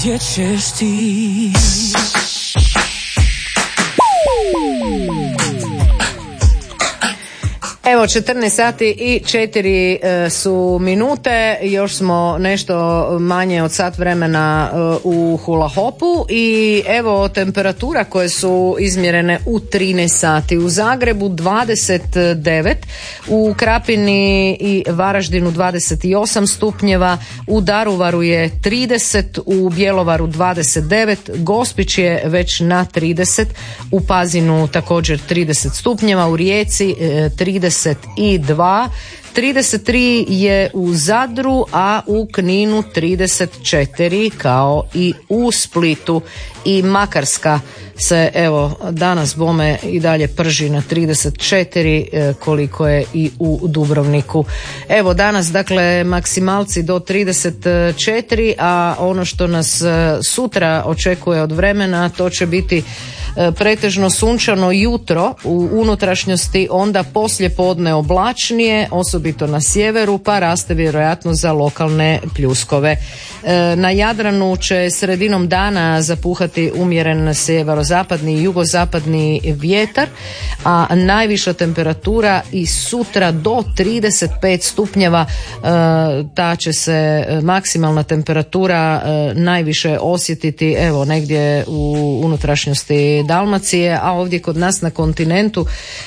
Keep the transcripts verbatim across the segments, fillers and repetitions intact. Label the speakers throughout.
Speaker 1: gdje ćeš ti?
Speaker 2: Evo, četrnaest sati i četiri e, su minute, još smo nešto manje od sat vremena e, u hula hopu i evo temperatura koje su izmjerene u trinaest sati. U Zagrebu dvadeset devet, u Krapini i Varaždinu dvadeset osam stupnjeva, u Daruvaru je trideset, u Bjelovaru dvadeset devet, Gospić je već na trideset, u Pazinu također trideset stupnjeva, u Rijeci e, trideset dva, trideset tri je u Zadru, a u Kninu trideset četiri kao i u Splitu. I Makarska se evo danas bome i dalje prži na trideset četiri koliko je i u Dubrovniku. Evo danas dakle maksimalci do trideset četiri, a ono što nas sutra očekuje od vremena to će biti pretežno sunčano jutro u unutrašnjosti, onda poslije podne oblačnije, osobito na sjeveru, pa raste vjerojatno za lokalne pljuskove. Na Jadranu će sredinom dana zapuhati umjeren sjeverozapadni i jugozapadni vjetar, a najviša temperatura i sutra do trideset pet stupnjeva, ta će se maksimalna temperatura najviše osjetiti evo negdje u unutrašnjosti Dalmacije, a ovdje kod nas na kontinentu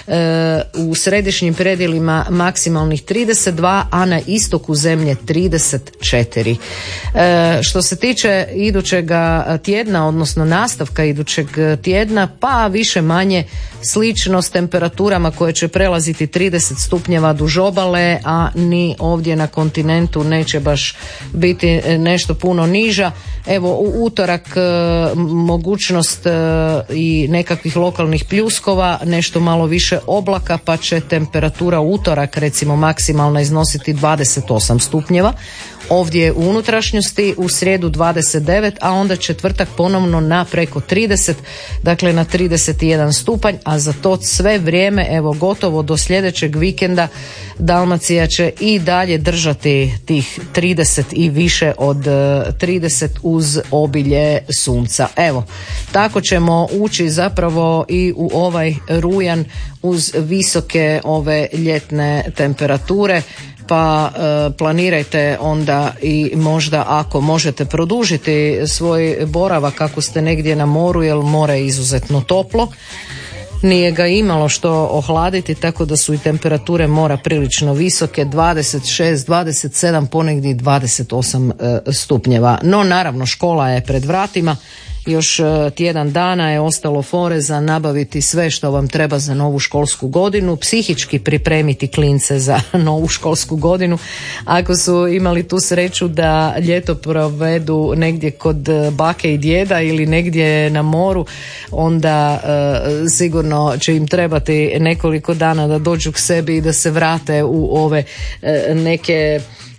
Speaker 2: u središnjim predjelima maksimalnih trideset dva, a na istoku zemlje trideset četiri. Što se tiče idućega tjedna, odnosno nastavka idućeg tjedna, pa više manje slično s temperaturama koje će prelaziti trideset stupnjeva duž obale, a ni ovdje na kontinentu neće baš biti nešto puno niža. Evo u utorak mogućnost i nekakvih lokalnih pljuskova, nešto malo više oblaka, pa će temperatura u utorak recimo maksimalna iznositi dvadeset osam stupnjeva. Ovdje u unutrašnjosti, u srijedu dvadeset devet, a onda četvrtak ponovno na preko trideset, dakle na trideset jedan stupanj, a za to sve vrijeme, evo gotovo do sljedećeg vikenda, Dalmacija će i dalje držati tih trideset i više od trideset uz obilje sunca. Evo, tako ćemo ući zapravo i u ovaj rujan uz visoke ove ljetne temperature. Pa e, planirajte onda i možda ako možete produžiti svoj boravak ako ste negdje na moru, jer more je izuzetno toplo. Nije ga imalo što ohladiti, tako da su i temperature mora prilično visoke, dvadeset šest, dvadeset sedam, ponegdje dvadeset osam e, stupnjeva. No naravno škola je pred vratima. Još tjedan dana je ostalo fore za nabaviti sve što vam treba za novu školsku godinu, psihički pripremiti klince za novu školsku godinu. Ako su imali tu sreću da ljeto provedu negdje kod bake i djeda ili negdje na moru, onda e, sigurno će im trebati nekoliko dana da dođu k sebi i da se vrate u ove e, neke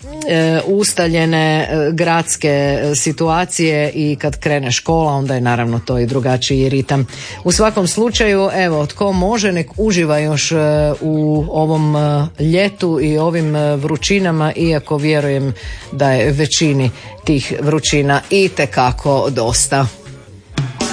Speaker 2: ustaljene gradske situacije, i kad krene škola onda je naravno to i drugačiji ritam. U svakom slučaju, evo, tko može nek uživa još u ovom ljetu i ovim vrućinama, iako vjerujem da je većini tih vrućina itekako dosta.